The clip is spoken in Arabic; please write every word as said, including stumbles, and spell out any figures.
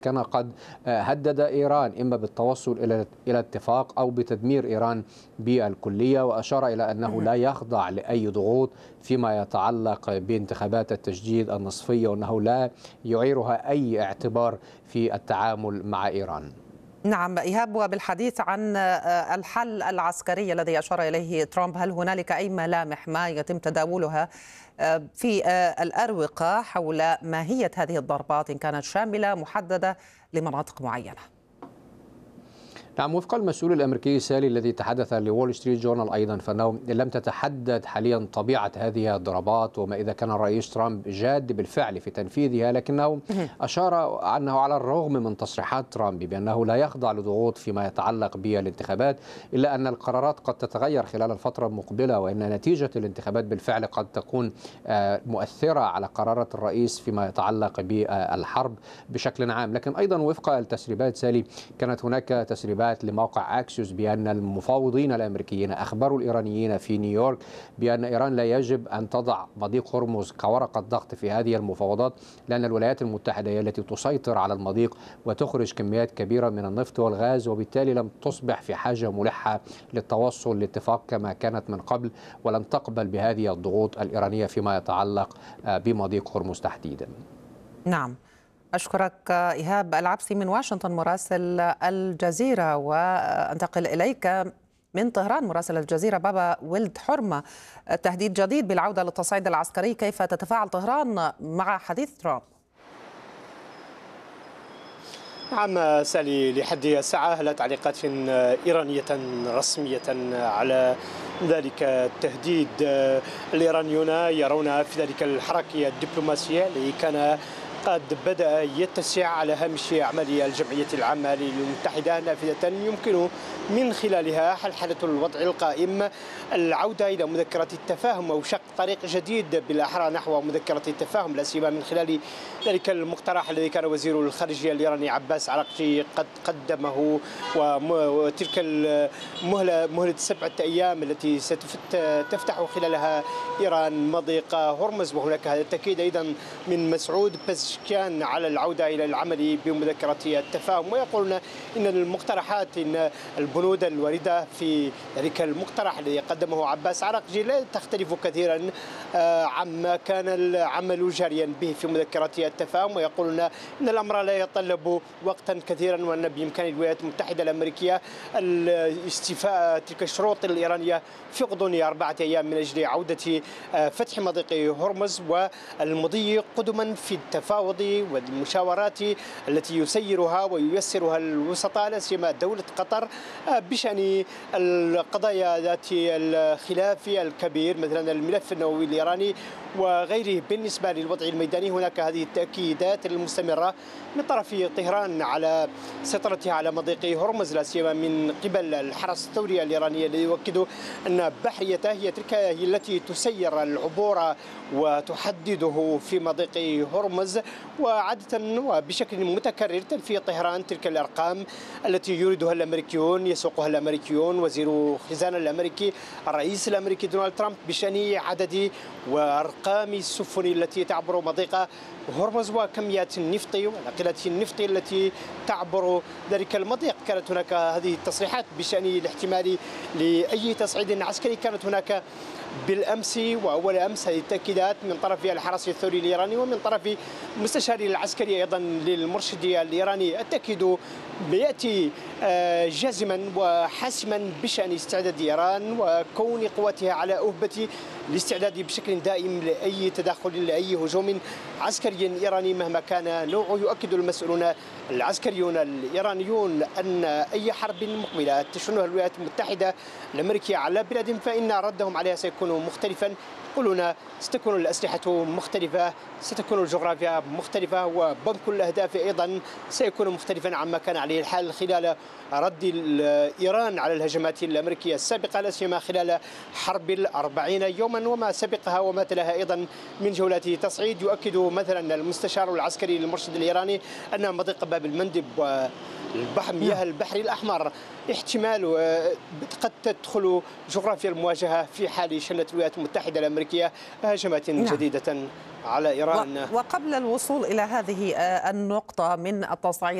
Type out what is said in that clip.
كان قد هدد إيران إما بالتوصل إلى إلى اتفاق أو بتدمير إيران بالكلية، وأشار إلى أنه لا يخضع لأي ضغوط فيما يتعلق بانتخابات التجديد النصفية، وأنه لا يعيرها أي اعتبار في التعامل مع إيران. نعم إيهاب، وبالحديث عن الحل العسكري الذي أشار إليه ترامب، هل هنالك أي ملامح ما يتم تداولها في الأروقة حول ماهية هذه الضربات إن كانت شاملة محددة لمناطق معينة؟ نعم، وفق المسؤول الأمريكي سالي الذي تحدث لول ستريت جورنال أيضا، فإنه لم تتحدد حاليا طبيعة هذه الضربات وما إذا كان الرئيس ترامب جاد بالفعل في تنفيذها، لكنه أشار أنه على الرغم من تصريحات ترامب بأنه لا يخضع لضغوط فيما يتعلق بالانتخابات، إلا أن القرارات قد تتغير خلال الفترة المقبلة، وأن نتيجة الانتخابات بالفعل قد تكون مؤثرة على قرارات الرئيس فيما يتعلق بالحرب بشكل عام. لكن أيضا وفق التسريبات سالي، كانت هناك تسريبات لموقع أكسيوس بأن المفاوضين الأمريكيين أخبروا الإيرانيين في نيويورك بأن إيران لا يجب أن تضع مضيق هرمز كورقة ضغط في هذه المفاوضات، لأن الولايات المتحدة هي التي تسيطر على المضيق وتخرج كميات كبيرة من النفط والغاز، وبالتالي لم تصبح في حاجة ملحة للتوصل لاتفاق كما كانت من قبل، ولن تقبل بهذه الضغوط الإيرانية فيما يتعلق بمضيق هرمز تحديدا. نعم، أشكرك إيهاب العبسي من واشنطن مراسل الجزيرة، وأنتقل إليك من طهران مراسل الجزيرة بابا ولد حرمة. تهديد جديد بالعودة للتصعيد العسكري، كيف تتفاعل طهران مع حديث ترامب؟ نعم سالي، لحد الساعة لا تعليقات إيرانية رسمية على ذلك التهديد. الإيرانيون يرون في ذلك الحركة الدبلوماسية التي كان قد بدأ يتسع على هامش أعمال الجمعية العامة للأمم المتحدة نافذة يمكن من خلالها حلحلة الوضع القائم، العودة إلى مذكرة التفاهم أو شق طريق جديد بالأحرى نحو مذكرة التفاهم، لا سيما من خلال ذلك المقترح الذي كان وزير الخارجية الإيراني عباس عراقجي قد قدمه، وتلك المهلة مهلة سبعة أيام التي ستفتح خلالها إيران مضيق هرمز. وهناك هذا التأكيد أيضا من مسعود بزشكيان على العودة إلى العمل بمذكرة التفاهم، ويقولون إن المقترحات إن البنود الواردة في ذلك المقترح الذي قدمه عباس عراقجي لا تختلف كثيرا عما كان العمل جاريا به في مذكرة التفاهم، ويقولون إن الأمر لا يتطلب وقتا كثيرا، وأن بإمكان الولايات المتحدة الأمريكية استيفاء تلك الشروط الإيرانية في غضون أربعة أيام من أجل عودة فتح مضيق هرمز والمضي قدما في التفاوض والمشاورات التي يسيرها وييسرها الوسطاء، لا سيما دولة قطر بشأن القضايا ذات الخلاف الكبير مثلا الملف النووي الإيراني وغيره. بالنسبة للوضع الميداني هناك هذه التأكيدات المستمرة من طرف طهران على سيطرتها على مضيق هرمز، لا سيما من قبل الحرس الثوري الإيراني الذي يؤكد أن بحريته هي تلك هي التي تسير العبور وتحدده في مضيق هرمز، وعادة وبشكل متكرر تنفي طهران تلك الأرقام التي يريدها الأمريكيون يسوقها الأمريكيون. وزير الخزانة الأمريكي الرئيس الأمريكي دونالد ترامب بشأن عدد وأرقام السفن التي تعبر مضيق هرمز وكميات النفط وناقلات النفط التي تعبر ذلك المضيق. كانت هناك هذه التصريحات بشأن الاحتمال لأي تصعيد عسكري، كانت هناك بالأمس وأول أمس هذه التأكيدات من طرف الحرس الثوري الإيراني ومن طرف مستشاري العسكري أيضا للمرشد الإيراني. التأكيد يأتي جازما وحاسما بشأن استعداد إيران وكون قواتها على أهبة الاستعداد بشكل دائم لأي تدخل لأي هجوم عسكري إيراني مهما كان نوعه. يؤكد المسؤولون العسكريون الإيرانيون أن أي حرب مقبلة تشنها الولايات المتحدة الأمريكية على بلاد فإن ردهم عليها سيكون مختلفا. يقولون ستكون الأسلحة مختلفة، ستكون الجغرافيا مختلفة، وبنك الأهداف أيضا سيكون مختلفا عما كان عليه الحال خلال رد إيران على الهجمات الأمريكية السابقة، لا سيما خلال حرب الأربعين يوما وما سبقها وما تلاها أيضا من جولات تصعيد. يؤكد مثلا المستشار العسكري للمرشد الإيراني أن مضيق باب المندب والبحر مياه البحر الأحمر احتمال قد تدخل جغرافيا المواجهة في حال شنت الولايات المتحدة الأمريكية هجمات جديدة على إيران. وقبل الوصول إلى هذه النقطة من التصعيد